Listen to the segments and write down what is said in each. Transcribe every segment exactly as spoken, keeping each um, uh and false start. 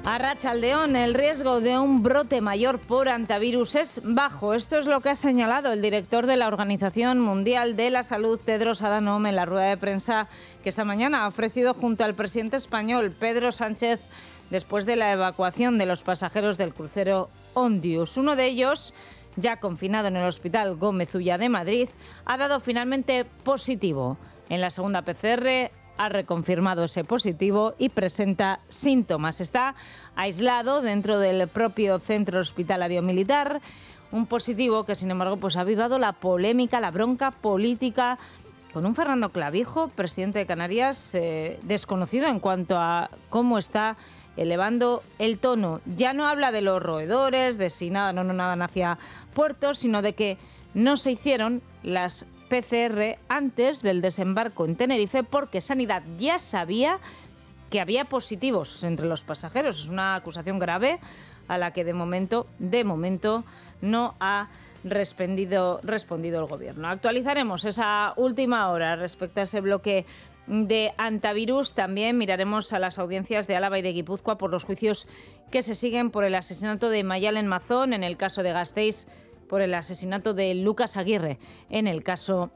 Arratsaldeón, el riesgo de un brote mayor por hantavirus es bajo. Esto es lo que ha señalado el director de la Organización Mundial de la Salud, Tedros Adhanom, en la rueda de prensa que esta mañana ha ofrecido junto al presidente español, Pedro Sánchez, después de la evacuación de los pasajeros del crucero Ondius. Uno de ellos, ya confinado en el Hospital Gómez Ulla de Madrid, ha dado finalmente positivo. En la segunda P C R ha reconfirmado ese positivo y presenta síntomas. Está aislado dentro del propio centro hospitalario militar. Un positivo que, sin embargo, pues ha avivado la polémica, la bronca política con un Fernando Clavijo, presidente de Canarias, eh, desconocido en cuanto a cómo está elevando el tono. Ya no habla de los roedores, de si nada, no, no nadan hacia puertos, sino de que no se hicieron las P C R antes del desembarco en Tenerife porque Sanidad ya sabía que había positivos entre los pasajeros. Es una acusación grave a la que de momento, de momento no ha respondido, respondido el gobierno. Actualizaremos esa última hora respecto a ese bloque de hantavirus. También miraremos a las audiencias de Álava y de Guipúzcoa por los juicios que se siguen por el asesinato de Mayalen Mazón, en el caso de Gasteiz por el asesinato de Lucas Aguirre, en el caso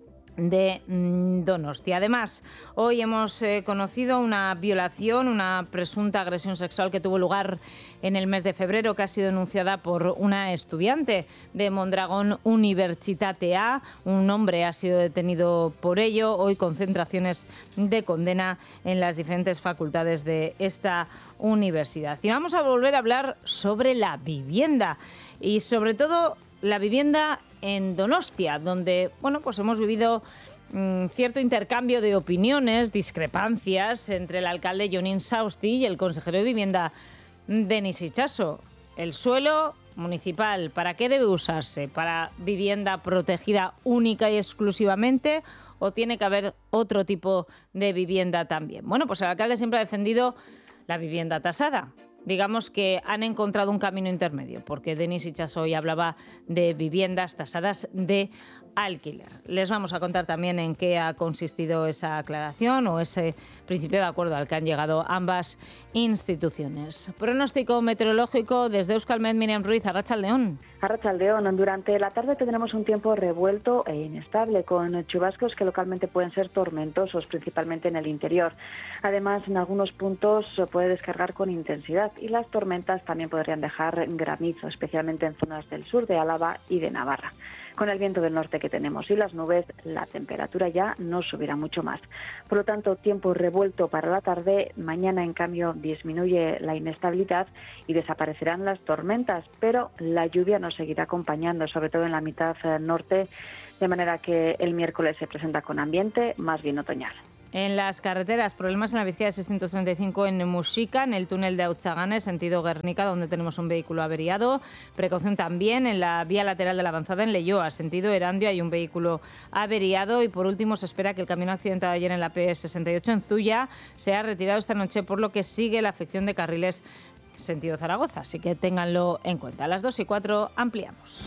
de Donostia. Además, hoy hemos eh, conocido una violación, una presunta agresión sexual que tuvo lugar en el mes de febrero, que ha sido denunciada por una estudiante de Mondragón Universitate A. Un hombre ha sido detenido por ello. Hoy concentraciones de condena en las diferentes facultades de esta universidad. Y vamos a volver a hablar sobre la vivienda y sobre todo la vivienda en Donostia, donde bueno, pues hemos vivido mmm, cierto intercambio de opiniones, discrepancias entre el alcalde Jon Insausti y el consejero de Vivienda Denis Itxaso. El suelo municipal, ¿para qué debe usarse? ¿Para vivienda protegida única y exclusivamente o tiene que haber otro tipo de vivienda también? Bueno, pues el alcalde siempre ha defendido la vivienda tasada. Digamos que han encontrado un camino intermedio, porque Denis Itxaso hoy hablaba de viviendas tasadas de alquiler. Les vamos a contar también en qué ha consistido esa aclaración o ese principio de acuerdo al que han llegado ambas instituciones. Pronóstico meteorológico desde Euskalmet, Miriam Ruiz, Arratsaldeón. Arratsaldeón, durante la tarde tendremos un tiempo revuelto e inestable, con chubascos que localmente pueden ser tormentosos, principalmente en el interior. Además, en algunos puntos se puede descargar con intensidad y las tormentas también podrían dejar granizo, especialmente en zonas del sur de Álava y de Navarra. Con el viento del norte que tenemos y las nubes, la temperatura ya no subirá mucho más. Por lo tanto, tiempo revuelto para la tarde. Mañana, en cambio, disminuye la inestabilidad y desaparecerán las tormentas, pero la lluvia nos seguirá acompañando, sobre todo en la mitad norte, de manera que el miércoles se presenta con ambiente más bien otoñal. En las carreteras, problemas en la Vizcaya seiscientos treinta y cinco en Muxica, en el túnel de Auchagane, sentido Guernica, donde tenemos un vehículo averiado. Precaución también en la vía lateral de la avanzada en Leioa, sentido Erandio, hay un vehículo averiado. Y por último, se espera que el camión accidentado ayer en la P sesenta y ocho en Zuya sea retirado esta noche, por lo que sigue la afección de carriles sentido Zaragoza. Así que ténganlo en cuenta. A las dos y cuatro ampliamos.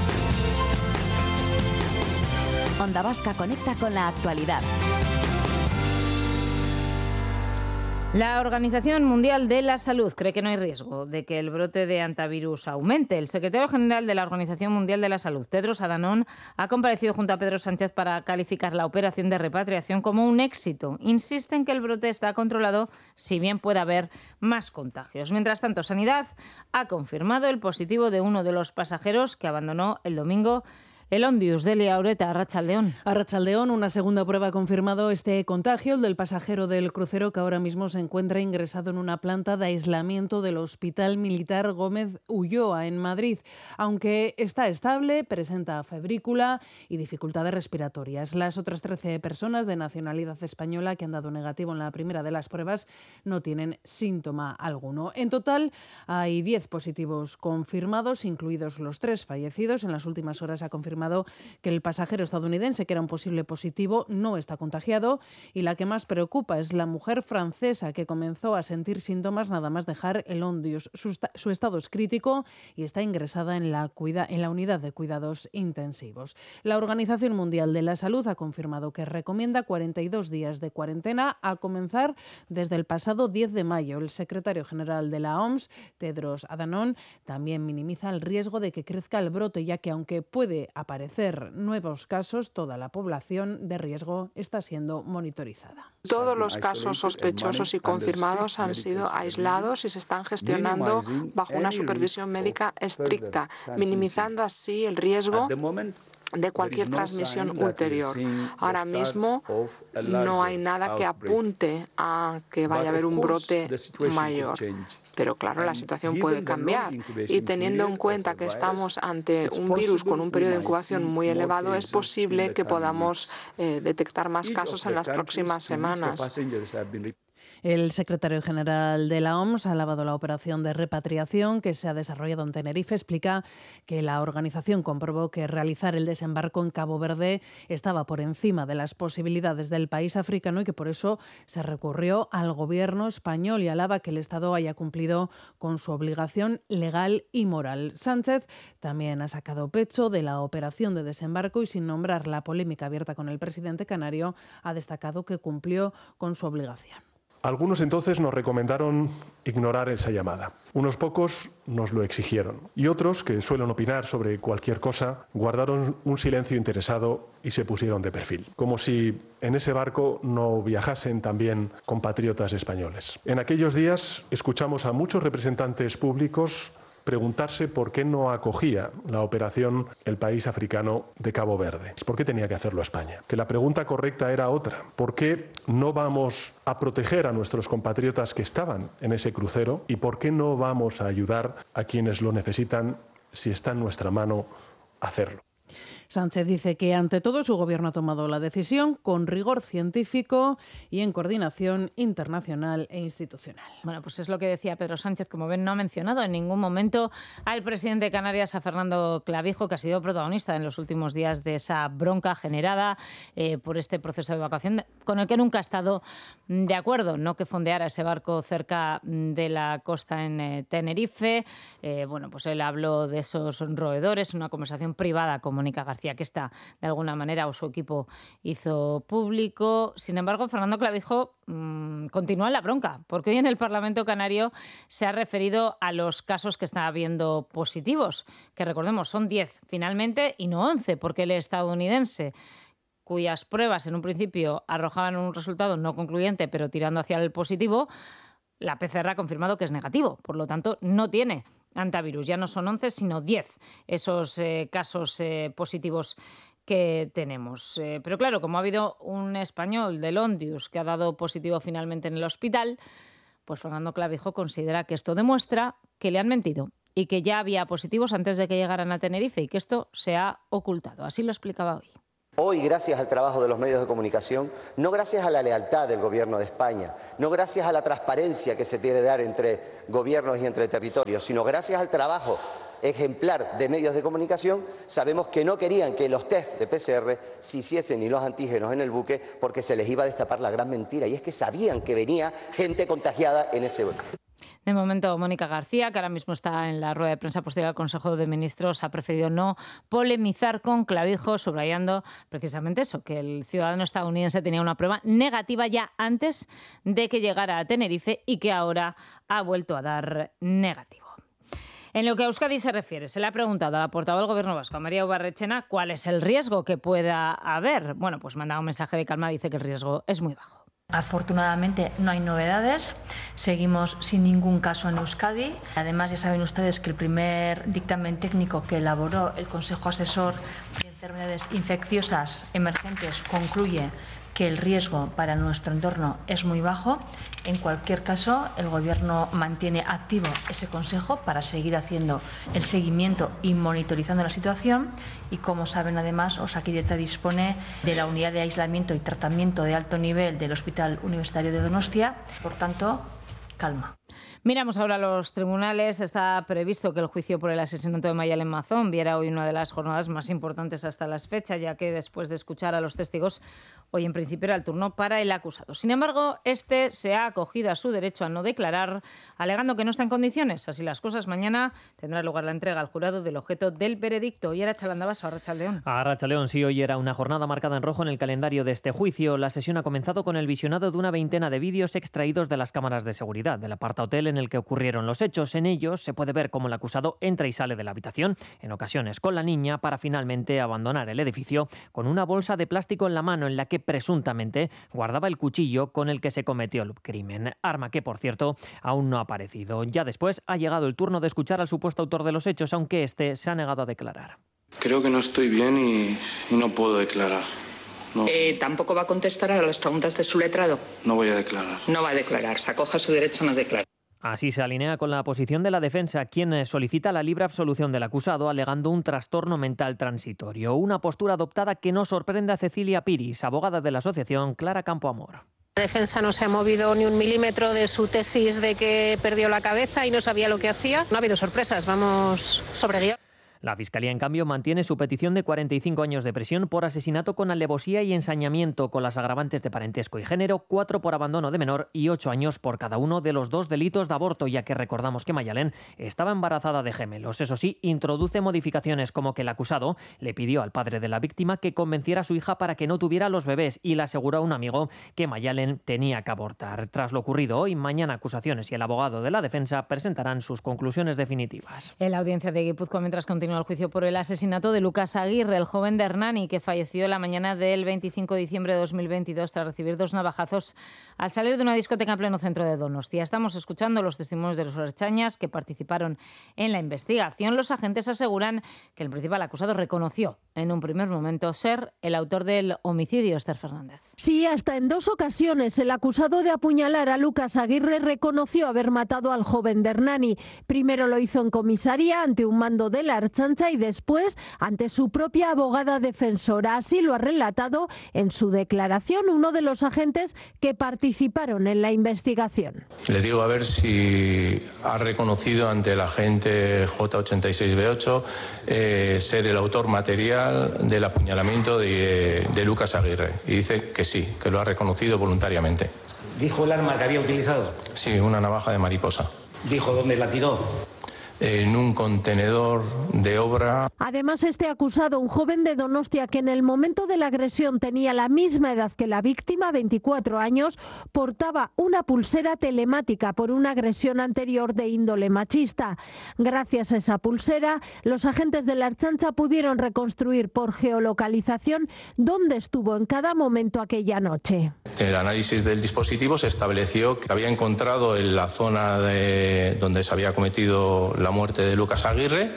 Onda Vasca conecta con la actualidad. La Organización Mundial de la Salud cree que no hay riesgo de que el brote de hantavirus aumente. El secretario general de la Organización Mundial de la Salud, Tedros Adhanom, ha comparecido junto a Pedro Sánchez para calificar la operación de repatriación como un éxito. Insiste en que el brote está controlado, si bien puede haber más contagios. Mientras tanto, Sanidad ha confirmado el positivo de uno de los pasajeros que abandonó el domingo el Ondius. Delia Ureta, Arratsaldeón. Arratsaldeón, una segunda prueba ha confirmado este contagio, el del pasajero del crucero que ahora mismo se encuentra ingresado en una planta de aislamiento del Hospital Militar Gómez Ulloa en Madrid. Aunque está estable, presenta febrícula y dificultades respiratorias. Las otras trece personas de nacionalidad española que han dado negativo en la primera de las pruebas no tienen síntoma alguno. En total hay diez positivos confirmados, incluidos los tres fallecidos. En las últimas horas ha confirmado confirmado que el pasajero estadounidense, que era un posible positivo, no está contagiado, y la que más preocupa es la mujer francesa que comenzó a sentir síntomas nada más dejar el Ondius. Su, su estado es crítico y está ingresada en la, cuida, en la unidad de cuidados intensivos. La Organización Mundial de la Salud ha confirmado que recomienda cuarenta y dos días de cuarentena a comenzar desde el pasado diez de mayo. El secretario general de la O M S, Tedros Adhanom, también minimiza el riesgo de que crezca el brote, ya que aunque puede aparecer nuevos casos, toda la población de riesgo está siendo monitorizada. Todos los casos sospechosos y confirmados han sido aislados y se están gestionando bajo una supervisión médica estricta, minimizando así el riesgo de cualquier transmisión ulterior. Ahora mismo no hay nada que apunte a que vaya a haber un brote mayor. Pero claro, la situación puede cambiar y teniendo en cuenta que estamos ante un virus con un periodo de incubación muy elevado, es posible que podamos eh, detectar más casos en las próximas semanas. El secretario general de la O M S ha alabado la operación de repatriación que se ha desarrollado en Tenerife. Explica que la organización comprobó que realizar el desembarco en Cabo Verde estaba por encima de las posibilidades del país africano y que por eso se recurrió al gobierno español, y alaba que el Estado haya cumplido con su obligación legal y moral. Sánchez también ha sacado pecho de la operación de desembarco y, sin nombrar la polémica abierta con el presidente canario, ha destacado que cumplió con su obligación. Algunos entonces nos recomendaron ignorar esa llamada. Unos pocos nos lo exigieron. Y otros, que suelen opinar sobre cualquier cosa, guardaron un silencio interesado y se pusieron de perfil. Como si en ese barco no viajasen también compatriotas españoles. En aquellos días escuchamos a muchos representantes públicos preguntarse por qué no acogía la operación el país africano de Cabo Verde. ¿Por qué tenía que hacerlo España? Que la pregunta correcta era otra. ¿Por qué no vamos a proteger a nuestros compatriotas que estaban en ese crucero? ¿Y por qué no vamos a ayudar a quienes lo necesitan si está en nuestra mano hacerlo? Sánchez dice que ante todo su gobierno ha tomado la decisión con rigor científico y en coordinación internacional e institucional. Bueno, pues es lo que decía Pedro Sánchez. Como ven, no ha mencionado en ningún momento al presidente de Canarias, a Fernando Clavijo, que ha sido protagonista en los últimos días de esa bronca generada eh, por este proceso de evacuación, con el que nunca ha estado de acuerdo, no que fondeara ese barco cerca de la costa en eh, Tenerife. Eh, bueno, pues él habló de esos roedores, una conversación privada con Mónica García, que está de alguna manera o su equipo hizo público. Sin embargo, Fernando Clavijo mmm, continúa en la bronca, porque hoy en el Parlamento Canario se ha referido a los casos que está habiendo positivos, que recordemos son diez finalmente y no once, porque el estadounidense, cuyas pruebas en un principio arrojaban un resultado no concluyente pero tirando hacia el positivo, la P C R ha confirmado que es negativo, por lo tanto no tiene antivirus. Ya no son once, sino diez esos eh, casos eh, positivos que tenemos. Eh, pero claro, como ha habido un español del Ondius que ha dado positivo finalmente en el hospital, pues Fernando Clavijo considera que esto demuestra que le han mentido y que ya había positivos antes de que llegaran a Tenerife y que esto se ha ocultado. Así lo explicaba hoy. Hoy, gracias al trabajo de los medios de comunicación, no gracias a la lealtad del Gobierno de España, no gracias a la transparencia que se tiene que dar entre gobiernos y entre territorios, sino gracias al trabajo ejemplar de medios de comunicación, sabemos que no querían que los test de P C R se hiciesen ni los antígenos en el buque porque se les iba a destapar la gran mentira, y es que sabían que venía gente contagiada en ese buque. De momento, Mónica García, que ahora mismo está en la rueda de prensa posterior al Consejo de Ministros, ha preferido no polemizar con Clavijo, subrayando precisamente eso, que el ciudadano estadounidense tenía una prueba negativa ya antes de que llegara a Tenerife y que ahora ha vuelto a dar negativo. En lo que a Euskadi se refiere, se le ha preguntado a la portavoz del Gobierno vasco, a María Ubarretxena, cuál es el riesgo que pueda haber. Bueno, pues manda un mensaje de calma, dice que el riesgo es muy bajo. Afortunadamente no hay novedades, seguimos sin ningún caso en Euskadi. Además, ya saben ustedes que el primer dictamen técnico que elaboró el Consejo Asesor de Enfermedades Infecciosas Emergentes concluye que el riesgo para nuestro entorno es muy bajo. En cualquier caso, el Gobierno mantiene activo ese consejo para seguir haciendo el seguimiento y monitorizando la situación. Y como saben, además, Osakidetza dispone de la unidad de aislamiento y tratamiento de alto nivel del Hospital Universitario de Donostia. Por tanto, calma. Miramos ahora a los tribunales. Está previsto que el juicio por el asesinato de Mayalen Mazón viera hoy una de las jornadas más importantes hasta las fechas, ya que después de escuchar a los testigos, hoy en principio era el turno para el acusado. Sin embargo, este se ha acogido a su derecho a no declarar, alegando que no está en condiciones. Así las cosas, mañana tendrá lugar la entrega al jurado del objeto del veredicto. Y ahora Chalandabaso, a Arratsaldeón. A Arratsaldeón, sí, hoy era una jornada marcada en rojo en el calendario de este juicio. La sesión ha comenzado con el visionado de una veintena de vídeos extraídos de las cámaras de seguridad del apartahotel en el que ocurrieron los hechos. En ellos se puede ver cómo el acusado entra y sale de la habitación, en ocasiones con la niña, para finalmente abandonar el edificio con una bolsa de plástico en la mano en la que presuntamente guardaba el cuchillo con el que se cometió el crimen. Arma que, por cierto, aún no ha aparecido. Ya después ha llegado el turno de escuchar al supuesto autor de los hechos, aunque este se ha negado a declarar. Creo que no estoy bien y, y no puedo declarar. No. Eh, ¿Tampoco va a contestar a las preguntas de su letrado? No voy a declarar. No va a declarar. Se acoge a su derecho a no declarar. Así se alinea con la posición de la defensa, quien solicita la libre absolución del acusado alegando un trastorno mental transitorio. Una postura adoptada que no sorprende a Cecilia Piris, abogada de la asociación Clara Campoamor. La defensa no se ha movido ni un milímetro de su tesis de que perdió la cabeza y no sabía lo que hacía. No ha habido sorpresas, vamos sobre guión. La Fiscalía, en cambio, mantiene su petición de cuarenta y cinco años de prisión por asesinato con alevosía y ensañamiento, con las agravantes de parentesco y género, cuatro por abandono de menor y ocho años por cada uno de los dos delitos de aborto, ya que recordamos que Mayalen estaba embarazada de gemelos. Eso sí, introduce modificaciones como que el acusado le pidió al padre de la víctima que convenciera a su hija para que no tuviera los bebés y le aseguró a un amigo que Mayalen tenía que abortar. Tras lo ocurrido hoy, mañana acusaciones y el abogado de la defensa presentarán sus conclusiones definitivas. En la audiencia de Guipúzcoa, mientras continúa el juicio por el asesinato de Lucas Aguirre, el joven de Hernani, que falleció la mañana del veinticinco de diciembre de dos mil veintidós tras recibir dos navajazos al salir de una discoteca en pleno centro de Donostia. Estamos escuchando los testimonios de los ertzainas que participaron en la investigación. Los agentes aseguran que el principal acusado reconoció en un primer momento ser el autor del homicidio. Esther Fernández. Sí, hasta en dos ocasiones el acusado de apuñalar a Lucas Aguirre reconoció haber matado al joven de Hernani. Primero lo hizo en comisaría ante un mando de la Ertzaintza y después ante su propia abogada defensora. Así lo ha relatado en su declaración uno de los agentes que participaron en la investigación. Le digo a ver si ha reconocido ante el agente J ochenta y seis B ocho eh, ser el autor material del apuñalamiento de, de Lucas Aguirre. Y dice que sí, que lo ha reconocido voluntariamente. ¿Dijo el arma que había utilizado? Sí, una navaja de mariposa. ¿Dijo dónde la tiró? En un contenedor de obra. Además, este acusado, un joven de Donostia que en el momento de la agresión tenía la misma edad que la víctima, veinticuatro años, portaba una pulsera telemática por una agresión anterior de índole machista. Gracias a esa pulsera, los agentes de la Ertzaintza pudieron reconstruir por geolocalización dónde estuvo en cada momento aquella noche. En el análisis del dispositivo se estableció que había encontrado en la zona de donde se había cometido la la muerte de Lucas Aguirre,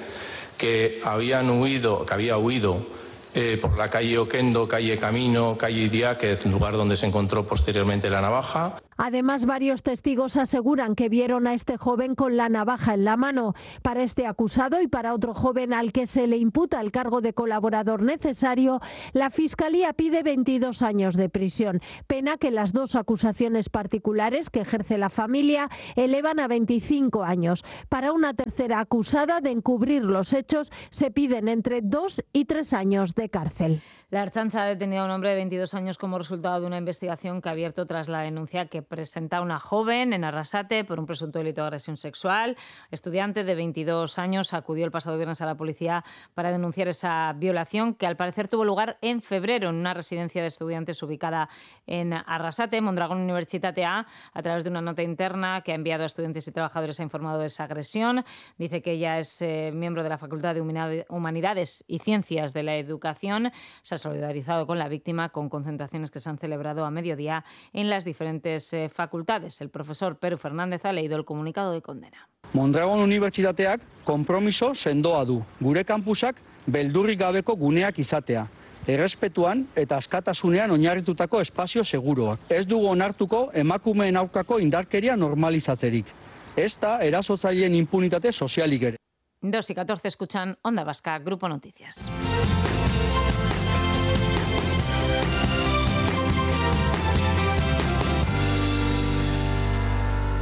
que habían huido, que había huido eh, por la calle Oquendo, calle Camino, calle Idiáquez, lugar donde se encontró posteriormente la navaja. Además, varios testigos aseguran que vieron a este joven con la navaja en la mano. Para este acusado y para otro joven al que se le imputa el cargo de colaborador necesario, la Fiscalía pide veintidós años de prisión, pena que las dos acusaciones particulares que ejerce la familia elevan a veinticinco años. Para una tercera acusada de encubrir los hechos se piden entre dos y tres años de cárcel. La Ertzaintza ha detenido a un hombre de veintidós años como resultado de una investigación que ha abierto tras la denuncia que presenta una joven en Arrasate por un presunto delito de agresión sexual. Estudiante de veintidós años acudió el pasado viernes a la policía para denunciar esa violación que al parecer tuvo lugar en febrero en una residencia de estudiantes ubicada en Arrasate. Mondragón Unibertsitatea, a través de una nota interna que ha enviado a estudiantes y trabajadores, ha informado de esa agresión. Dice que ella es eh, miembro de la Facultad de Humanidades y Ciencias de la Educación. Se ha solidarizado con la víctima con concentraciones que se han celebrado a mediodía en las diferentes eh, facultades. El profesor Peru Fernández ha leído el comunicado de condena. Mondragon Unibertsitateak konpromiso sendoa du. Gure kampusak beldurrik gabeko guneak izatea. Errespetuan eta askatasunean oinarritutako espazio seguruak. Ez dugu onartuko emakumeen aurkako indarkeria normalizatzerik. Ez da erasotzaileen impunitate sozialik ere. dos y catorce escuchan Onda Vasca, Grupo Noticias.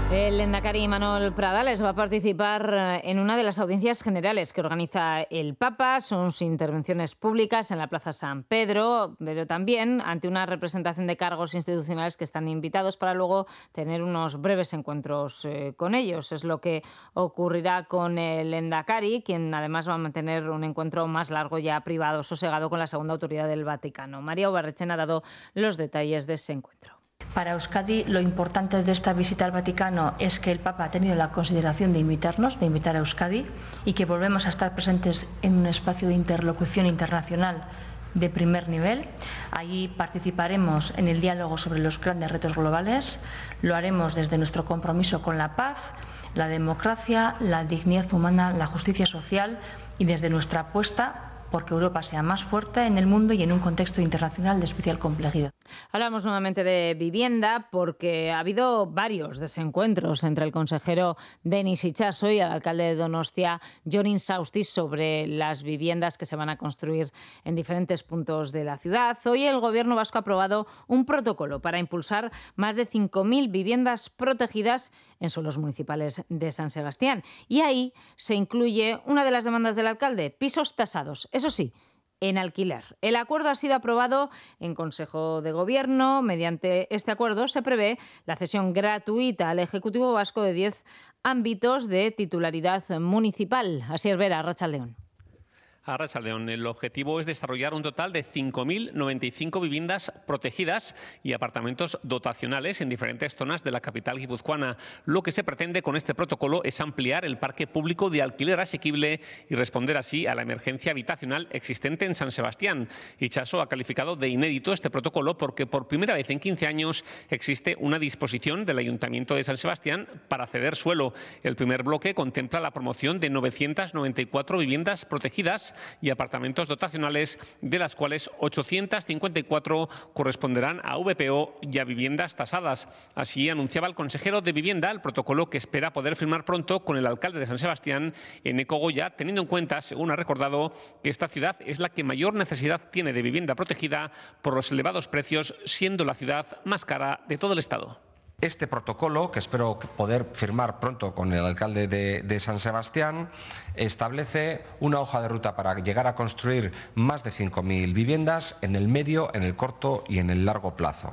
El lehendakari Manuel Pradales va a participar en una de las audiencias generales que organiza el Papa. Son sus intervenciones públicas en la Plaza San Pedro, pero también ante una representación de cargos institucionales que están invitados para luego tener unos breves encuentros eh, con ellos. Es lo que ocurrirá con el lehendakari, quien además va a mantener un encuentro más largo, ya privado, sosegado, con la segunda autoridad del Vaticano. María Ubarretxen ha dado los detalles de ese encuentro. Para Euskadi, lo importante de esta visita al Vaticano es que el Papa ha tenido la consideración de invitarnos, de invitar a Euskadi, y que volvemos a estar presentes en un espacio de interlocución internacional de primer nivel. Allí participaremos en el diálogo sobre los grandes retos globales. Lo haremos desde nuestro compromiso con la paz, la democracia, la dignidad humana, la justicia social y desde nuestra apuesta porque Europa sea más fuerte en el mundo y en un contexto internacional de especial complejidad. Hablamos nuevamente de vivienda porque ha habido varios desencuentros entre el consejero Denis Itxaso y el alcalde de Donostia, Jon Insausti, sobre las viviendas que se van a construir en diferentes puntos de la ciudad. Hoy el Gobierno vasco ha aprobado un protocolo para impulsar más de cinco mil viviendas protegidas en suelos municipales de San Sebastián. Y ahí se incluye una de las demandas del alcalde, pisos tasados. Eso sí, en alquiler. El acuerdo ha sido aprobado en Consejo de Gobierno. Mediante este acuerdo se prevé la cesión gratuita al Ejecutivo vasco de diez ámbitos de titularidad municipal. Asier Vera, Arratsaldeon. Arratsaldeon, el objetivo es desarrollar un total de cinco mil noventa y cinco viviendas protegidas y apartamentos dotacionales en diferentes zonas de la capital guipuzcoana. Lo que se pretende con este protocolo es ampliar el parque público de alquiler asequible y responder así a la emergencia habitacional existente en San Sebastián. Itxaso ha calificado de inédito este protocolo porque por primera vez en quince años existe una disposición del Ayuntamiento de San Sebastián para ceder suelo. El primer bloque contempla la promoción de novecientas noventa y cuatro viviendas protegidas y apartamentos dotacionales, de las cuales ochocientas cincuenta y cuatro corresponderán a V P O y a viviendas tasadas. Así anunciaba el consejero de Vivienda el protocolo que espera poder firmar pronto con el alcalde de San Sebastián, Eneko Goya, teniendo en cuenta, según ha recordado, que esta ciudad es la que mayor necesidad tiene de vivienda protegida por los elevados precios, siendo la ciudad más cara de todo el Estado. Este protocolo, que espero poder firmar pronto con el alcalde de, de San Sebastián, establece una hoja de ruta para llegar a construir más de cinco mil viviendas en el medio, en el corto y en el largo plazo.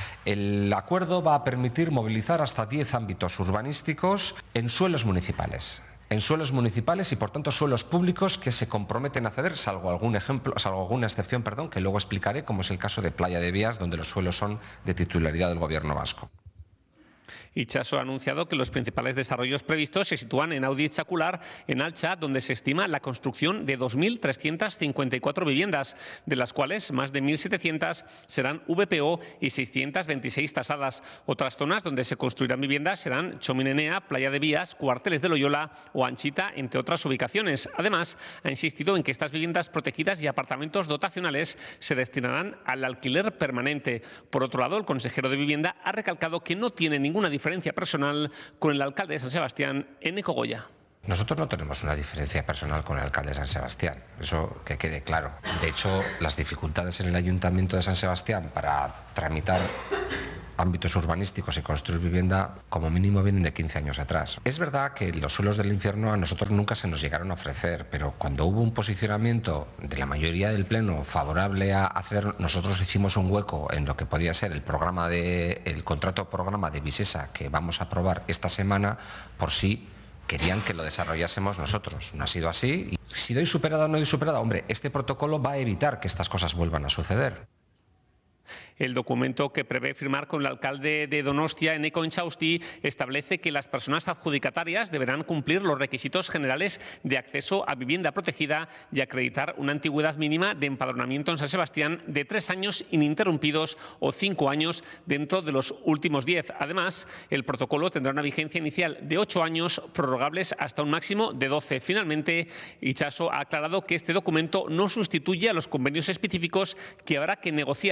El acuerdo va a permitir movilizar hasta diez ámbitos urbanísticos en suelos municipales. En suelos municipales y, por tanto, suelos públicos que se comprometen a ceder, salvo algún ejemplo, salvo alguna excepción, perdón, que luego explicaré, como es el caso de Playa de Vías, donde los suelos son de titularidad del Gobierno vasco. Itxaso ha anunciado que los principales desarrollos previstos se sitúan en Audi Txakular, en Altza, donde se estima la construcción de dos mil trescientas cincuenta y cuatro viviendas, de las cuales más de mil setecientas serán V P O y seiscientas veintiséis tasadas. Otras zonas donde se construirán viviendas serán Txominenea, Playa de Vías, Cuarteles de Loyola o Anchita, entre otras ubicaciones. Además, ha insistido en que estas viviendas protegidas y apartamentos dotacionales se destinarán al alquiler permanente. Por otro lado, el consejero de Vivienda ha recalcado que no tiene ninguna diferencia diferencia personal con el alcalde de San Sebastián, Eneko Goya. Nosotros no tenemos una diferencia personal con el alcalde de San Sebastián, eso que quede claro. De hecho, las dificultades en el Ayuntamiento de San Sebastián para tramitar ámbitos urbanísticos y construir vivienda, como mínimo, vienen de quince años atrás. Es verdad que los suelos del infierno a nosotros nunca se nos llegaron a ofrecer, pero cuando hubo un posicionamiento de la mayoría del Pleno favorable a hacer, nosotros hicimos un hueco en lo que podía ser el programa de, el contrato programa de Visesa que vamos a aprobar esta semana, por si querían que lo desarrollásemos nosotros. No ha sido así. Y si doy superada o no doy superada, hombre, este protocolo va a evitar que estas cosas vuelvan a suceder. El documento que prevé firmar con el alcalde de Donostia, Eneko Insausti, establece que las personas adjudicatarias deberán cumplir los requisitos generales de acceso a vivienda protegida y acreditar una antigüedad mínima de empadronamiento en San Sebastián de tres años ininterrumpidos o cinco años dentro de los últimos diez. Además, el protocolo tendrá una vigencia inicial de ocho años, prorrogables hasta un máximo de doce. Finalmente, Itxaso ha aclarado que este documento no sustituye a los convenios específicos que habrá que negociar y aprobar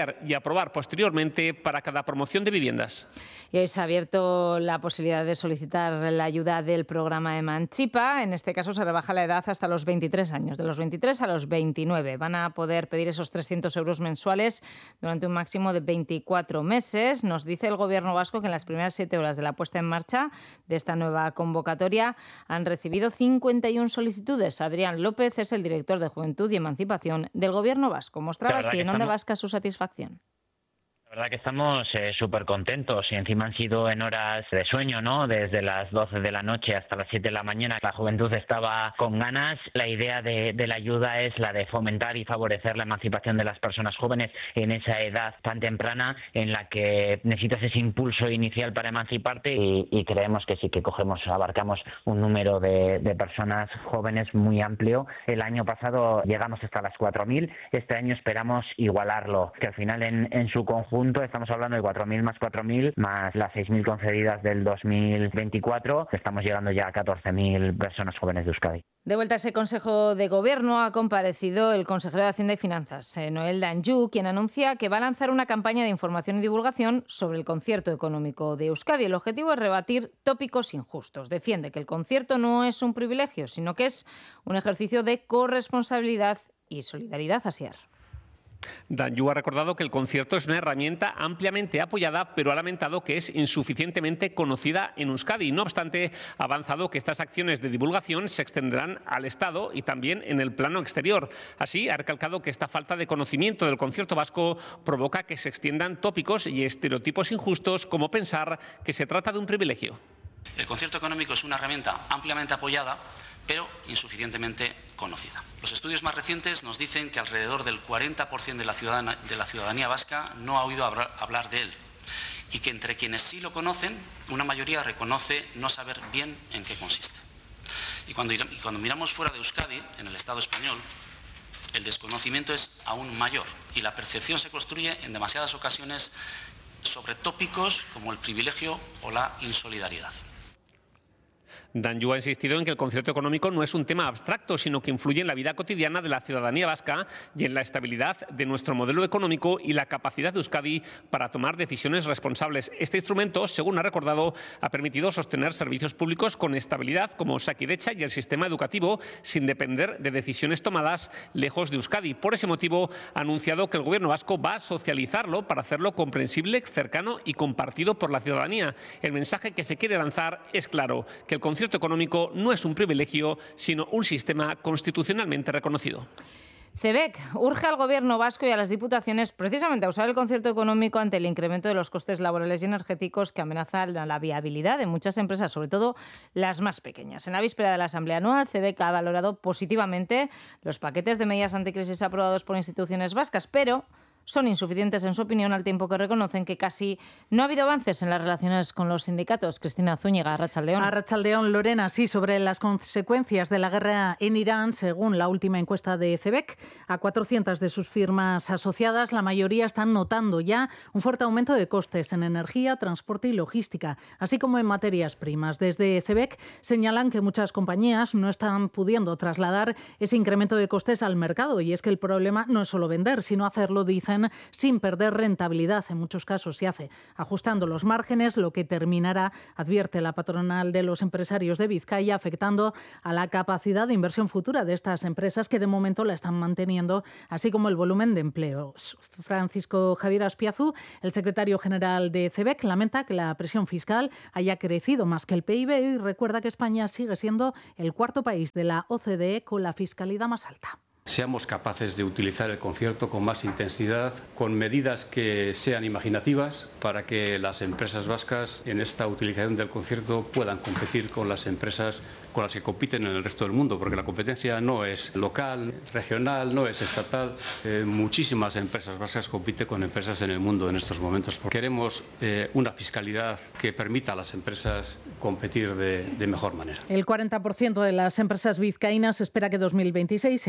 aprobar posteriormente para cada promoción de viviendas. Y hoy se ha abierto la posibilidad de solicitar la ayuda del programa Emancipa. En este caso se rebaja la edad hasta los veintitrés años, de los veintitrés a los veintinueve. Van a poder pedir esos trescientos euros mensuales durante un máximo de veinticuatro meses. Nos dice el Gobierno vasco que en las primeras siete horas de la puesta en marcha de esta nueva convocatoria han recibido cincuenta y una solicitudes. Adrián López es el director de Juventud y Emancipación del Gobierno vasco. Mostraba así en Onda Vasca su satisfacción. La verdad que estamos eh, súper contentos y encima han sido en horas de sueño, ¿no? Desde las doce de la noche hasta las siete de la mañana. La juventud estaba con ganas. La idea de, de la ayuda es la de fomentar y favorecer la emancipación de las personas jóvenes en esa edad tan temprana en la que necesitas ese impulso inicial para emanciparte y, y creemos que sí que cogemos, abarcamos un número de, de personas jóvenes muy amplio. El año pasado llegamos hasta las cuatro mil. Este año esperamos igualarlo, que al final en, en su conjunto estamos hablando de cuatro mil más cuatro mil, más las seis mil concedidas del dos mil veinticuatro. Estamos llegando ya a catorce mil personas jóvenes de Euskadi. De vuelta a ese Consejo de Gobierno ha comparecido el consejero de Hacienda y Finanzas, Noel Danjou, quien anuncia que va a lanzar una campaña de información y divulgación sobre el concierto económico de Euskadi. El objetivo es rebatir tópicos injustos. Defiende que el concierto no es un privilegio, sino que es un ejercicio de corresponsabilidad y solidaridad. Asier. Danjou ha recordado que el concierto es una herramienta ampliamente apoyada, pero ha lamentado que es insuficientemente conocida en Euskadi. No obstante, ha avanzado que estas acciones de divulgación se extenderán al Estado y también en el plano exterior. Así, ha recalcado que esta falta de conocimiento del concierto vasco provoca que se extiendan tópicos y estereotipos injustos, como pensar que se trata de un privilegio. El concierto económico es una herramienta ampliamente apoyada, pero insuficientemente conocida. Los estudios más recientes nos dicen que alrededor del cuarenta por ciento de la ciudadanía, de la ciudadanía vasca no ha oído hablar, hablar de él y que entre quienes sí lo conocen, una mayoría reconoce no saber bien en qué consiste. Y cuando, y cuando miramos fuera de Euskadi, en el Estado español, el desconocimiento es aún mayor y la percepción se construye en demasiadas ocasiones sobre tópicos como el privilegio o la insolidaridad. Danjou ha insistido en que el concierto económico no es un tema abstracto, sino que influye en la vida cotidiana de la ciudadanía vasca y en la estabilidad de nuestro modelo económico y la capacidad de Euskadi para tomar decisiones responsables. Este instrumento, según ha recordado, ha permitido sostener servicios públicos con estabilidad como Osakidetza y el sistema educativo sin depender de decisiones tomadas lejos de Euskadi. Por ese motivo, ha anunciado que el Gobierno vasco va a socializarlo para hacerlo comprensible, cercano y compartido por la ciudadanía. El mensaje que se quiere lanzar es claro, que el concierto económico no es un privilegio, sino un sistema constitucionalmente reconocido. CEBEC urge al Gobierno vasco y a las diputaciones precisamente a usar el concierto económico ante el incremento de los costes laborales y energéticos que amenazan la viabilidad de muchas empresas, sobre todo las más pequeñas. En la víspera de la Asamblea Anual, CEBEC ha valorado positivamente los paquetes de medidas anticrisis aprobados por instituciones vascas, pero son insuficientes en su opinión, al tiempo que reconocen que casi no ha habido avances en las relaciones con los sindicatos. Cristina Zúñiga, Arratsaldeón. Arratsaldeón, Lorena, sí, sobre las consecuencias de la guerra en Irán, según la última encuesta de CEBEC, a cuatrocientas de sus firmas asociadas, la mayoría están notando ya un fuerte aumento de costes en energía, transporte y logística, así como en materias primas. Desde CEBEC señalan que muchas compañías no están pudiendo trasladar ese incremento de costes al mercado, y es que el problema no es solo vender, sino hacerlo, dicen, sin perder rentabilidad. En muchos casos se hace ajustando los márgenes, lo que terminará, advierte la patronal de los empresarios de Vizcaya, afectando a la capacidad de inversión futura de estas empresas, que de momento la están manteniendo, así como el volumen de empleos. Francisco Javier Aspiazu, el secretario general de CEBEC, lamenta que la presión fiscal haya crecido más que el P I B y recuerda que España sigue siendo el cuarto país de la O C D E con la fiscalidad más alta. Seamos capaces de utilizar el concierto con más intensidad, con medidas que sean imaginativas, para que las empresas vascas en esta utilización del concierto puedan competir con las empresas con las que compiten en el resto del mundo, porque la competencia no es local, regional, no es estatal. Eh, muchísimas empresas vascas compiten con empresas en el mundo en estos momentos. Queremos eh, una fiscalidad que permita a las empresas competir de, de mejor manera. El cuarenta por ciento de las empresas vizcaínas espera que dos mil veintiséis sea un buen año.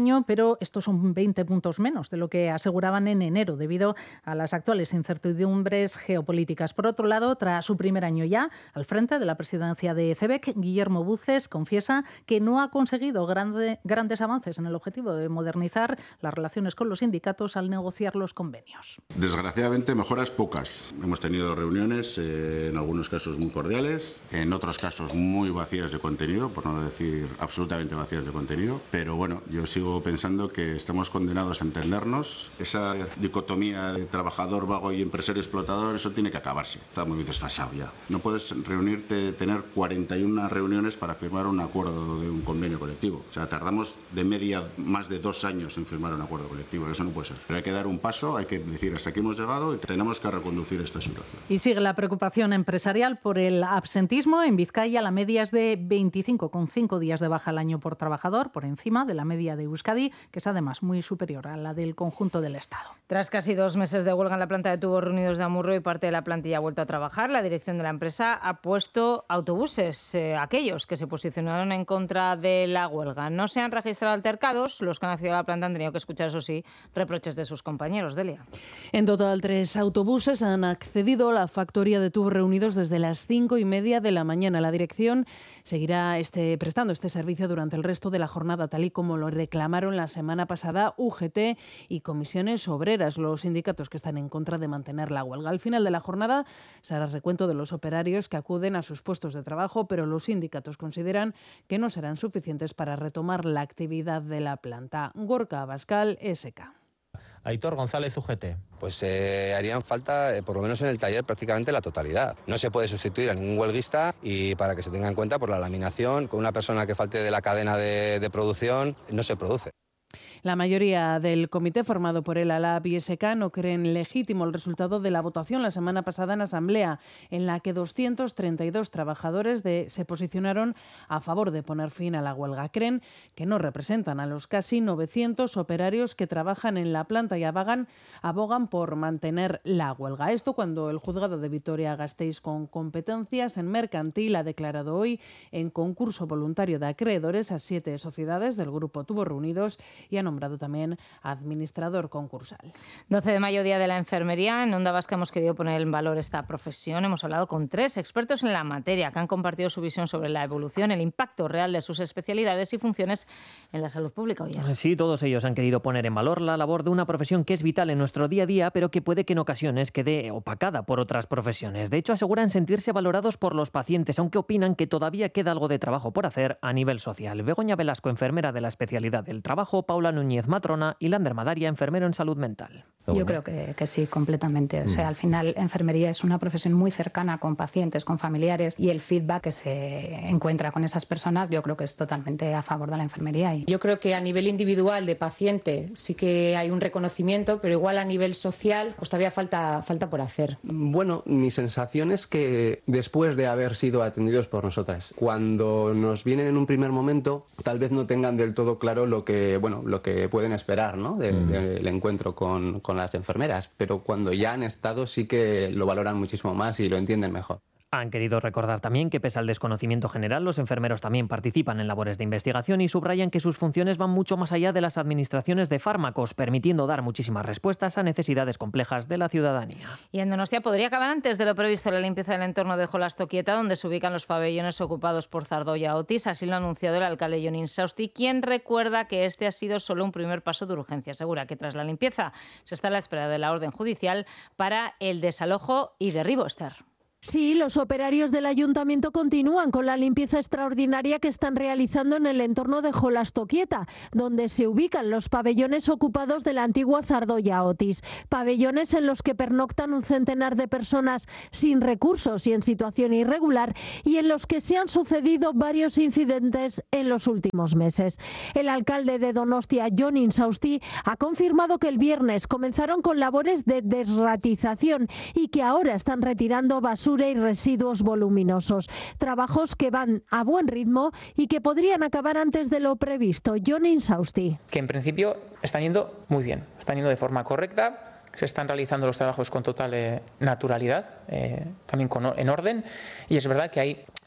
año, pero estos son veinte puntos menos de lo que aseguraban en enero debido a las actuales incertidumbres geopolíticas. Por otro lado, tras su primer año ya al frente de la presidencia de CEBEC, Guillermo Buces confiesa que no ha conseguido grande, grandes avances en el objetivo de modernizar las relaciones con los sindicatos al negociar los convenios. Desgraciadamente, mejoras pocas. Hemos tenido reuniones, eh, en algunos casos muy cordiales, en otros casos muy vacías de contenido, por no decir absolutamente vacías de contenido, pero bueno, yo sigo pensando que estamos condenados a entendernos. Esa dicotomía de trabajador vago y empresario explotador, eso tiene que acabarse. Está muy desfasado ya. No puedes reunirte, tener cuarenta y una reuniones para firmar un acuerdo de un convenio colectivo. O sea, tardamos de media más de dos años en firmar un acuerdo colectivo. Eso no puede ser. Pero hay que dar un paso, hay que decir hasta aquí hemos llegado y tenemos que reconducir esta situación. Y sigue la preocupación empresarial por el absentismo. En Vizcaya la media es de veinticinco coma cinco días de baja al año por trabajador, por encima de la media de Euskadi, que es además muy superior a la del conjunto del Estado. Tras casi dos meses de huelga en la planta de tubos reunidos de Amurrio y parte de la plantilla ha vuelto a trabajar, la dirección de la empresa ha puesto autobuses, eh, aquellos que se posicionaron en contra de la huelga. No se han registrado altercados, los que han accedido a la planta han tenido que escuchar, eso sí, reproches de sus compañeros. Delia. En total, tres autobuses han accedido a la factoría de tubos reunidos desde las cinco y media de la mañana. La dirección seguirá este, prestando este servicio durante el resto de la jornada, tal y como lo reclamaron la semana pasada U G T y comisiones obreras, los sindicatos que están en contra de mantener la huelga. Al final de la jornada se hará recuento de los operarios que acuden a sus puestos de trabajo, pero los sindicatos consideran que no serán suficientes para retomar la actividad de la planta. Gorka Abascal, S K. Aitor González, U G T. Pues eh, harían falta, eh, por lo menos en el taller, prácticamente la totalidad. No se puede sustituir a ningún huelguista y para que se tenga en cuenta, por la laminación, con una persona que falte de la cadena de, de producción, no se produce. La mayoría del comité formado por el ALAB y S K no creen legítimo el resultado de la votación la semana pasada en Asamblea, en la que doscientos treinta y dos trabajadores de, se posicionaron a favor de poner fin a la huelga. Creen que no representan a los casi novecientos operarios que trabajan en la planta y abogan, abogan por mantener la huelga. Esto cuando el juzgado de Vitoria-Gasteiz, con competencias en mercantil, ha declarado hoy en concurso voluntario de acreedores a siete sociedades del grupo Tubos Reunidos y ha nombrado también administrador concursal. doce de mayo, Día de la Enfermería. En Onda Vasca hemos querido poner en valor esta profesión. Hemos hablado con tres expertos en la materia que han compartido su visión sobre la evolución, el impacto real de sus especialidades y funciones en la salud pública. Oye. Sí, todos ellos han querido poner en valor la labor de una profesión que es vital en nuestro día a día, pero que puede que en ocasiones quede opacada por otras profesiones. De hecho, aseguran sentirse valorados por los pacientes, aunque opinan que todavía queda algo de trabajo por hacer a nivel social. Begoña Velasco, enfermera de la especialidad del trabajo, Paula Núñez, matrona, y Lander Madaria, enfermero en salud mental. Yo creo que, que sí, completamente. O sea, al final, enfermería es una profesión muy cercana con pacientes, con familiares, y el feedback que se encuentra con esas personas, yo creo que es totalmente a favor de la enfermería. Y yo creo que a nivel individual de paciente sí que hay un reconocimiento, pero igual a nivel social pues todavía falta, falta por hacer. Bueno, mi sensación es que después de haber sido atendidos por nosotras, cuando nos vienen en un primer momento, tal vez no tengan del todo claro lo que, bueno, lo que pueden esperar, ¿no? de, mm. del encuentro con, con las enfermeras, pero cuando ya han estado sí que lo valoran muchísimo más y lo entienden mejor. Han querido recordar también que, pese al desconocimiento general, los enfermeros también participan en labores de investigación y subrayan que sus funciones van mucho más allá de las administraciones de fármacos, permitiendo dar muchísimas respuestas a necesidades complejas de la ciudadanía. Y en Donostia podría acabar antes de lo previsto la limpieza del entorno de Jolastoquieta, donde se ubican los pabellones ocupados por Zardoya Otis. Así lo ha anunciado el alcalde Jon Insausti, quien recuerda que este ha sido solo un primer paso de urgencia. Asegura que tras la limpieza se está a la espera de la orden judicial para el desalojo y derribo. Esther. Sí, los operarios del ayuntamiento continúan con la limpieza extraordinaria que están realizando en el entorno de Jolastoquieta, donde se ubican los pabellones ocupados de la antigua Zardoya Otis. Pabellones en los que pernoctan un centenar de personas sin recursos y en situación irregular, y en los que se han sucedido varios incidentes en los últimos meses. El alcalde de Donostia, Jon Insausti, ha confirmado que el viernes comenzaron con labores de desratización y que ahora están retirando basura y residuos voluminosos. Trabajos que van a buen ritmo y que podrían acabar antes de lo previsto. Jon Insausti. Que en principio están yendo muy bien, están yendo de forma correcta, se están realizando los trabajos con total eh, naturalidad, eh, también con, en orden, y es verdad que hay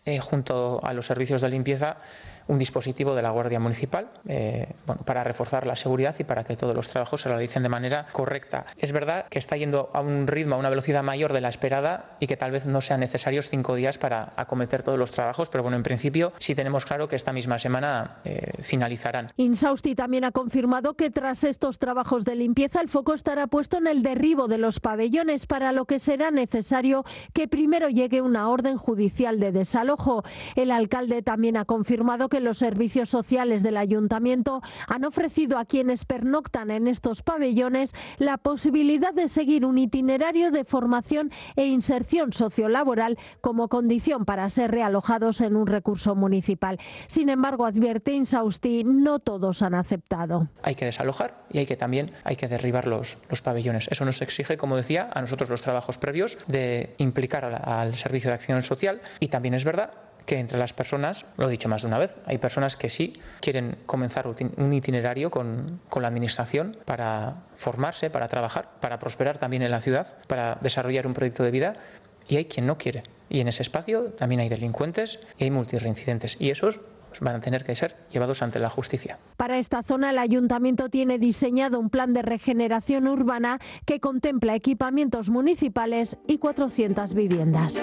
eh, junto a los servicios de limpieza, un dispositivo de la Guardia Municipal eh, bueno, para reforzar la seguridad y para que todos los trabajos se realicen de manera correcta. Es verdad que está yendo a un ritmo, a una velocidad mayor de la esperada y que tal vez no sean necesarios cinco días para acometer todos los trabajos, pero bueno, en principio sí tenemos claro que esta misma semana eh, finalizarán. Insausti también ha confirmado que tras estos trabajos de limpieza el foco estará puesto en el derribo de los pabellones, para lo que será necesario que primero llegue una orden judicial de desalojo. El alcalde también ha confirmado que que los servicios sociales del ayuntamiento han ofrecido a quienes pernoctan en estos pabellones la posibilidad de seguir un itinerario de formación e inserción sociolaboral como condición para ser realojados en un recurso municipal. Sin embargo, advierte Insausti, no todos han aceptado. Hay que desalojar y hay que también hay que derribar los, los pabellones. Eso nos exige, como decía, a nosotros los trabajos previos de implicar al, al Servicio de Acción Social, y también es verdad que entre las personas, lo he dicho más de una vez, hay personas que sí quieren comenzar un itinerario con, con la Administración para formarse, para trabajar, para prosperar también en la ciudad, para desarrollar un proyecto de vida, y hay quien no quiere. Y en ese espacio también hay delincuentes y hay multirreincidentes, y esos van a tener que ser llevados ante la justicia. Para esta zona, el ayuntamiento tiene diseñado un plan de regeneración urbana que contempla equipamientos municipales y cuatrocientas viviendas.